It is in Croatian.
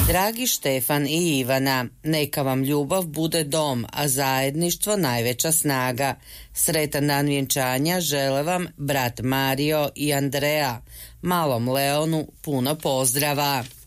Dragi Štefan i Ivana, neka vam ljubav bude dom, a zajedništvo najveća snaga. Sretan dan vjenčanja žele vam brat Mario i Andrea. Malom Leonu puno pozdrava.